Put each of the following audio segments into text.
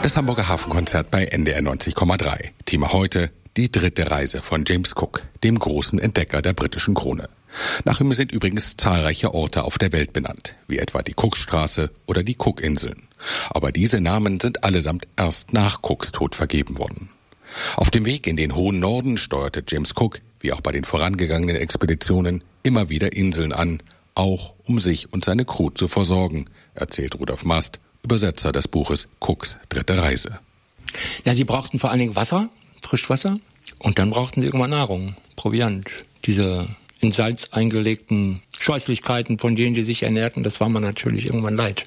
Das Hamburger Hafenkonzert bei NDR 90,3. Thema heute: die dritte Reise von James Cook, dem großen Entdecker der britischen Krone. Nach ihm sind übrigens zahlreiche Orte auf der Welt benannt, wie etwa die Cookstraße oder die Cookinseln. Aber diese Namen sind allesamt erst nach Cooks Tod vergeben worden. Auf dem Weg in den hohen Norden steuerte James Cook, wie auch bei den vorangegangenen Expeditionen, immer wieder Inseln an, auch um sich und seine Crew zu versorgen, erzählt Rudolf Mast, Übersetzer des Buches Cooks dritte Reise. Ja, sie brauchten vor allen Dingen Wasser, Frischwasser, und dann brauchten sie irgendwann Nahrung, Proviant. Diese in Salz eingelegten Scheußlichkeiten, von denen die sich ernährten, das war man natürlich irgendwann leid.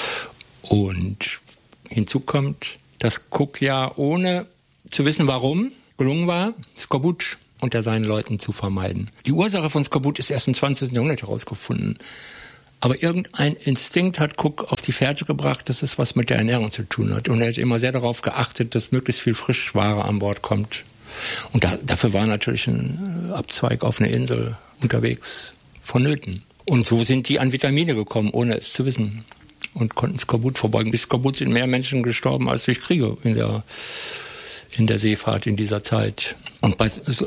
Und hinzu kommt, dass Cook ja ohne zu wissen warum gelungen war, Skorbut unter seinen Leuten zu vermeiden. Die Ursache von Skorbut ist erst im 20. Jahrhundert herausgefunden. Aber irgendein Instinkt hat Cook auf die Fährte gebracht, dass es was mit der Ernährung zu tun hat. Und er hat immer sehr darauf geachtet, dass möglichst viel Frischware an Bord kommt. Und dafür war natürlich ein Abzweig auf einer Insel unterwegs vonnöten. Und so sind die an Vitamine gekommen, ohne es zu wissen. Und konnten Skorbut vorbeugen. Durch Skorbut sind mehr Menschen gestorben als durch Kriege in der Seefahrt in dieser Zeit. Und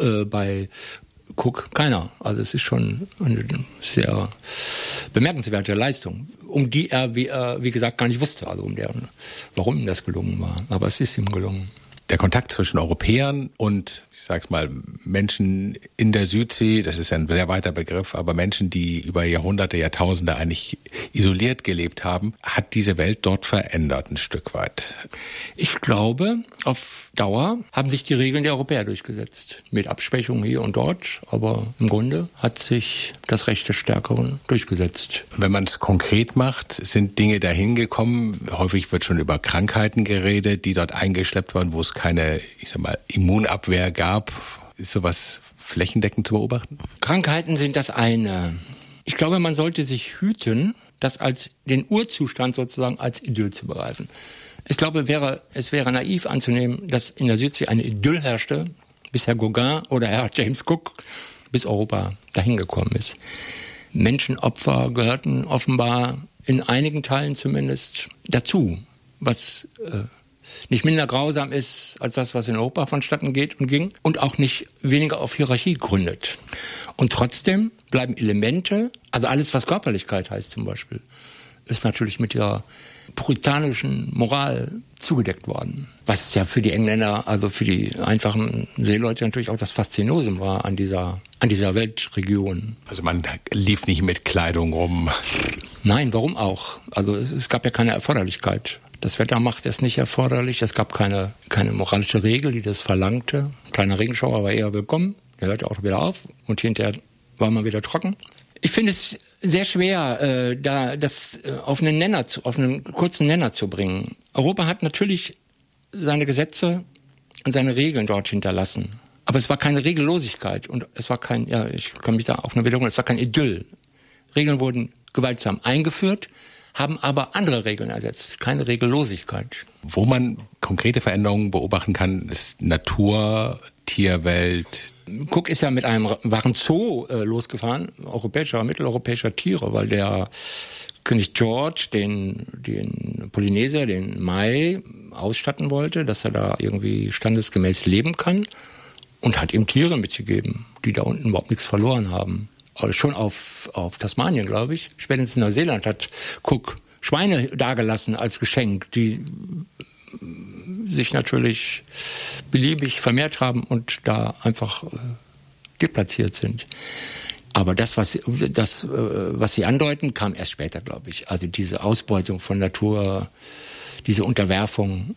bei Cook keiner. Also es ist schon eine sehr bemerkenswerte Leistung, um die er, wie gesagt, gar nicht wusste, also warum ihm das gelungen war. Aber es ist ihm gelungen. Der Kontakt zwischen Europäern und, ich sag's mal, Menschen in der Südsee, das ist ja ein sehr weiter Begriff, aber Menschen, die über Jahrhunderte, Jahrtausende eigentlich isoliert gelebt haben, hat diese Welt dort verändert ein Stück weit. Ich glaube, auf Dauer haben sich die Regeln der Europäer durchgesetzt. Mit Abschwächungen hier und dort, aber im Grunde hat sich das Recht des Stärkeren durchgesetzt. Wenn man es konkret macht, sind Dinge dahin gekommen, häufig wird schon über Krankheiten geredet, die dort eingeschleppt waren, wo es keine, Immunabwehr gab. Ist sowas flächendeckend zu beobachten? Krankheiten sind das eine. Ich glaube, man sollte sich hüten, das als den Urzustand sozusagen als Idyll zu begreifen. Ich glaube, es wäre naiv anzunehmen, dass in der Südsee eine Idyll herrschte, bis Herr Gauguin oder Herr James Cook bis Europa dahin gekommen ist. Menschenopfer gehörten offenbar in einigen Teilen zumindest dazu, was nicht minder grausam ist als das, was in Europa vonstatten geht und ging und auch nicht weniger auf Hierarchie gründet. Und trotzdem bleiben Elemente, also alles, was Körperlichkeit heißt zum Beispiel, ist natürlich mit ihrer puritanischen Moral zugedeckt worden. Was ja für die Engländer, also für die einfachen Seeleute natürlich auch das Faszinosum war an dieser Weltregion. Also man lief nicht mit Kleidung rum. Nein, warum auch? Also es gab ja keine Erforderlichkeit. Das Wetter macht es nicht erforderlich. Es gab keine moralische Regel, die das verlangte. Ein kleiner Regenschauer war eher willkommen. Der hörte auch wieder auf und hinterher war man wieder trocken. Ich finde es sehr schwer, das auf einen kurzen Nenner zu bringen. Europa hat natürlich seine Gesetze und seine Regeln dort hinterlassen. Aber es war keine Regellosigkeit und es war ich kann mich da auch nur wiederholen, es war kein Idyll. Regeln wurden gewaltsam eingeführt, haben aber andere Regeln ersetzt, keine Regellosigkeit. Wo man konkrete Veränderungen beobachten kann, ist Natur, Tierwelt. Cook ist ja mit einem wahren Zoo losgefahren, mitteleuropäischer Tiere, weil der König George den Polynesier, den Mai, ausstatten wollte, dass er da irgendwie standesgemäß leben kann, und hat ihm Tiere mitgegeben, die da unten überhaupt nichts verloren haben. Also schon auf Tasmanien, glaube ich. Spätestens in Neuseeland hat Cook Schweine dagelassen als Geschenk, die sich natürlich beliebig vermehrt haben und da einfach deplatziert sind. Aber das, was Sie andeuten, kam erst später, glaube ich. Also diese Ausbeutung von Natur, diese Unterwerfung,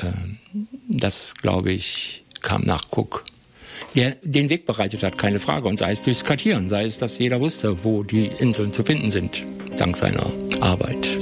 das, glaube ich, kam nach Cook. Der den Weg bereitet hat, keine Frage. Und sei es durchs Kartieren, sei es, dass jeder wusste, wo die Inseln zu finden sind, dank seiner Arbeit.